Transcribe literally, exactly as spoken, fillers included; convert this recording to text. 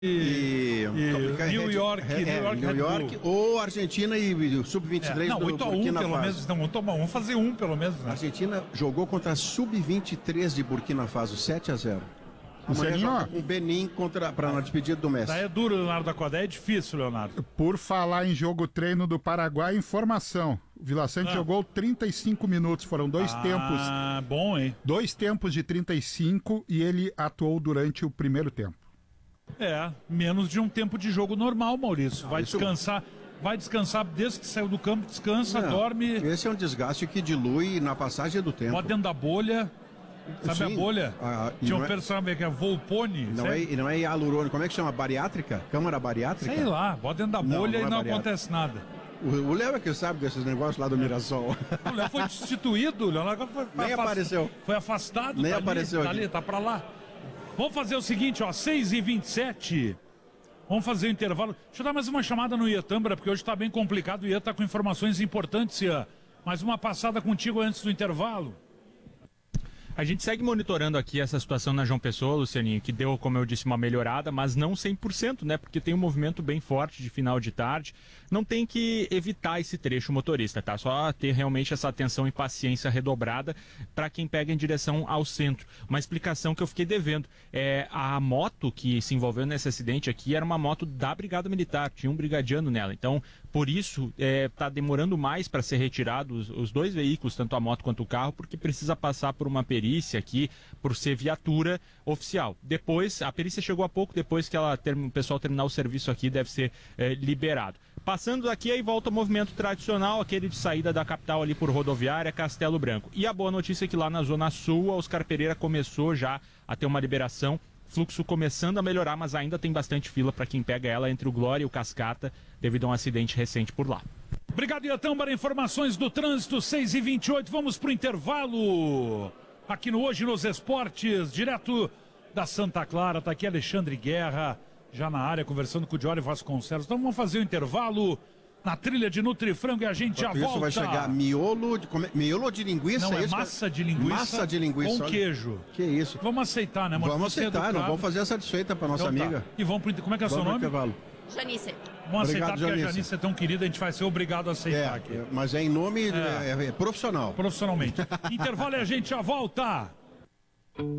e, e New York, Red, New York, New York ou Argentina e sub vinte e três é, não, do oito a um Burkina pelo Faso. menos, não, vamos fazer um pelo menos, né? A Argentina jogou contra a sub vinte e três de Burkina Faso, sete a zero. Amanhã joga com o Benin contra, para na despedida do Messi. Daí é duro, Leonardo da Codé, é difícil, Leonardo. Por falar em jogo treino do Paraguai, informação. O Vila Sante ah. jogou trinta e cinco minutos, foram dois ah, tempos. Ah, bom, hein? Dois tempos de trinta e cinco e ele atuou durante o primeiro tempo. É, menos de um tempo de jogo normal, Maurício. Vai isso... descansar, vai descansar desde que saiu do campo, descansa, Não, dorme. Esse é um desgaste que dilui na passagem do tempo. Bota dentro da bolha. Sabe Sim, a bolha? A, Tinha um é... personagem que é Volpone. Não é, e não é hialurônico, como é que chama? Bariátrica? Câmara bariátrica? Sei lá, bota dentro da bolha não, não é e não acontece nada. O Léo é que sabe desses negócios lá do Mirassol. O Léo foi destituído, o Léo foi, foi Nem afast... apareceu. Foi afastado. Nem tá apareceu ali, aqui. Tá ali, tá pra lá. Vamos fazer o seguinte, ó, seis e vinte e sete. Vamos fazer o intervalo. Deixa eu dar mais uma chamada no Ian Tambra, porque hoje tá bem complicado. O Ian tá com informações importantes, Ian. Mais uma passada contigo antes do intervalo. A gente segue monitorando aqui essa situação na João Pessoa, Lucianinho, que deu, como eu disse, uma melhorada, mas não cem por cento, né? Porque tem um movimento bem forte de final de tarde. Não tem que evitar esse trecho motorista, tá? Só ter realmente essa atenção e paciência redobrada para quem pega em direção ao centro. Uma explicação que eu fiquei devendo. É, a moto que se envolveu nesse acidente aqui era uma moto da Brigada Militar, tinha um brigadiano nela. Então, por isso, é, tá demorando mais para ser retirado os, os dois veículos, tanto a moto quanto o carro, porque precisa passar por uma perícia aqui, por ser viatura oficial. Depois, a perícia chegou há pouco, depois que ela ter, o pessoal terminar o serviço aqui, deve ser é, liberado. Passando daqui, aí volta o movimento tradicional, aquele de saída da capital ali por rodoviária, Castelo Branco. E a boa notícia é que lá na Zona Sul, a Oscar Pereira começou já a ter uma liberação, fluxo começando a melhorar, mas ainda tem bastante fila para quem pega ela entre o Glória e o Cascata, devido a um acidente recente por lá. Obrigado, Iatão, para informações do trânsito, seis e vinte e oito, vamos pro intervalo. Aqui no Hoje nos Esportes, direto da Santa Clara, tá aqui Alexandre Guerra, já na área, conversando com o Diório Vasconcelos. Então vamos fazer o intervalo na trilha de Nutrifrango e a gente já isso volta. Vai chegar miolo de, come, miolo de linguiça. Não, é, é isso? massa de linguiça. Massa de linguiça. Com olha. queijo. Que isso. Vamos aceitar, né, mano? Vamos aceitar, não vamos fazer essa satisfeita para nossa então, amiga. Tá. E vamos pro, como é que é o seu nome? Intervalo. Janice. Vamos Obrigado, aceitar porque Janice. a Janice é tão querida, a gente vai ser obrigado a aceitar é, aqui. Mas é em nome é. É, é profissional. Profissionalmente. Intervalo e a gente já volta.